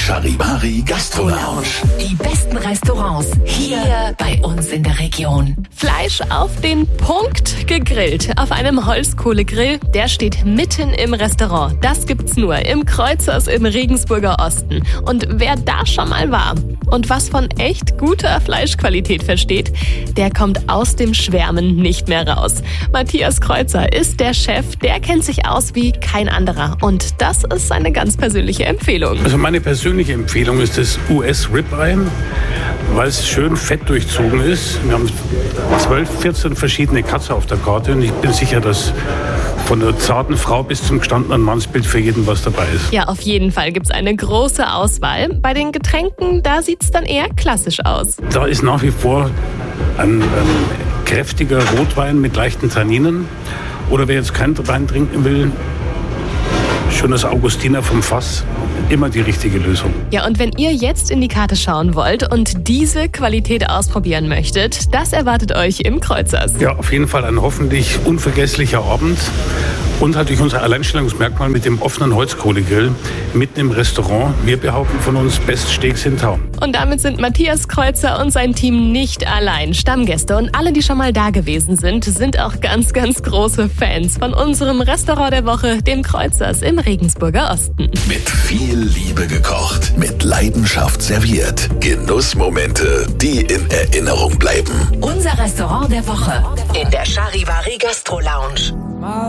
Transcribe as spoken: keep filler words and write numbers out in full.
Charivari Gastro Lounge. Die besten Restaurants hier bei uns in der Region. Fleisch auf den Punkt gegrillt auf einem Holzkohlegrill. Der steht mitten im Restaurant. Das gibt's nur im Kreuzers im Regensburger Osten. Und wer da schon mal war und was von echt guter Fleischqualität versteht, der kommt aus dem Schwärmen nicht mehr raus. Matthias Kreuzer ist der Chef, der kennt sich aus wie kein anderer. Und das ist seine ganz persönliche Empfehlung. Also meine persönliche Empfehlung ist das U S Ribeye, weil es schön fett durchzogen ist. Wir haben zwölf, vierzehn verschiedene Cuts auf der Karte und ich bin sicher, dass von der zarten Frau bis zum gestandenen Mannsbild für jeden was dabei ist. Ja, auf jeden Fall gibt's eine große Auswahl. Bei den Getränken, da sieht's dann eher klassisch aus. Da ist nach wie vor ein, ein kräftiger Rotwein mit leichten Tanninen. Oder wer jetzt keinen Wein trinken will, schönes Augustiner vom Fass. Immer die richtige Lösung. Ja, und wenn ihr jetzt in die Karte schauen wollt und diese Qualität ausprobieren möchtet, das erwartet euch im Kreuzers. Ja, auf jeden Fall ein hoffentlich unvergesslicher Abend. Und natürlich unser Alleinstellungsmerkmal mit dem offenen Holzkohlegrill mitten im Restaurant. Wir behaupten von uns Best Steaks in Town. Und damit sind Matthias Kreuzer und sein Team nicht allein. Stammgäste und alle, die schon mal da gewesen sind, sind auch ganz, ganz große Fans von unserem Restaurant der Woche, dem Kreuzers im Regensburger Osten. Mit viel Liebe gekocht, mit Leidenschaft serviert. Genussmomente, die in Erinnerung bleiben. Unser Restaurant der Woche in der Charivari Gastro Lounge.